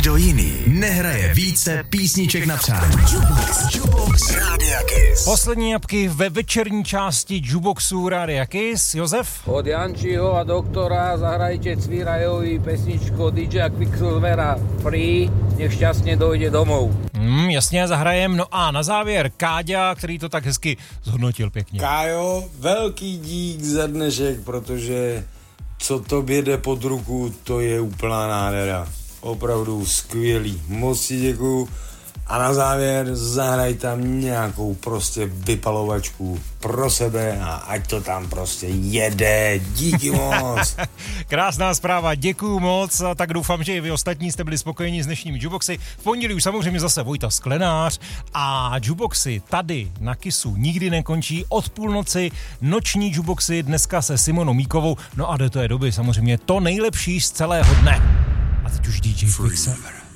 Nikdo jiný nehraje více písniček na přání. Jukebox Rádia Kiss. Poslední jabky ve večerní části Jukeboxu Rádia Kiss. Josef? Od Jančiho a doktora zahrajte Cvírajovi pesničku DJ Quicksilvera Free, nech šťastně dojde domov. Jasně, zahrajem. No a na závěr Káďa, který to tak hezky zhodnotil pěkně. Kájo, velký dík za dnešek, protože co tobě jde pod ruku, to je úplná nádhera. Opravdu skvělý. Moc ti děkuju. A na závěr zahraj tam nějakou prostě vypalovačku pro sebe a ať to tam prostě jede. Díky moc. Krásná zpráva, děkuju moc. Tak doufám, že i vy ostatní jste byli spokojeni s dnešními Jukeboxy. V pondělí už samozřejmě zase Vojta Sklenář a Jukeboxy tady na Kissu nikdy nekončí. Od půlnoci noční Jukeboxy dneska se Simonou Míkovou. No a do té doby samozřejmě to nejlepší z celého dne. A teď už DJ Quicksilver.